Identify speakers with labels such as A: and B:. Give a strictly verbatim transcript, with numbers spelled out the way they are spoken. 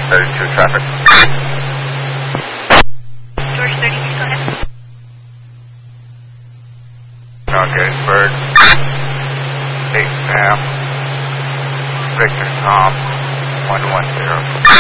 A: thirty-two traffic.
B: George thirty-two, go ahead.
A: Okay, Bird. eight Sam. Victor Tom. one one zero.